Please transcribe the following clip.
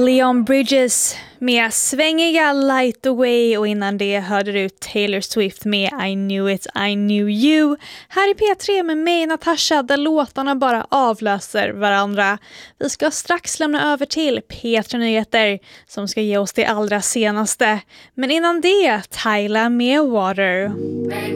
Leon Bridges med svängiga Light Away, och innan det hörde du Taylor Swift med I Knew It, I Knew You. Här i P3 med mig, Natasha, där låtarna bara avlöser varandra. Vi ska strax lämna över till P3 Nyheter som ska ge oss det allra senaste. Men innan det, Tyla med Water.